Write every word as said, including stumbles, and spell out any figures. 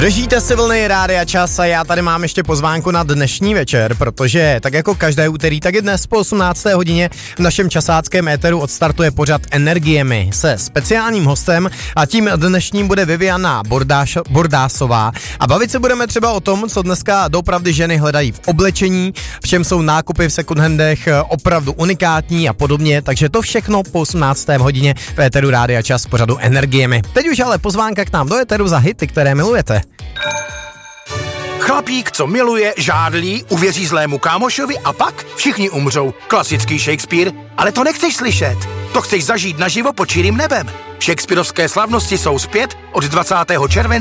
Držíte si vlny Rádia Čas a já tady mám ještě pozvánku na dnešní večer, protože tak jako každé úterý, tak i dnes po osmnácté hodině v našem časáckém éteru odstartuje pořad Energiemi se speciálním hostem a tím dnešním bude Viviana Bordáš, Bordásová a bavit se budeme třeba o tom, co dneska doopravdy ženy hledají v oblečení, v čem jsou nákupy v secondhandech opravdu unikátní a podobně, takže to všechno po osmnácté hodině v éteru Rádia Čas pořadu Energiemi. Teď už ale pozvánka k nám do éteru za hity, které milujete. Chlapík, co miluje, žádlí, uvěří zlému kámošovi a pak všichni umřou. Klasický Shakespeare, ale to nechceš slyšet. To chceš zažít naživo pod čirým nebem. Shakespearovské slavnosti jsou zpět od dvacátého července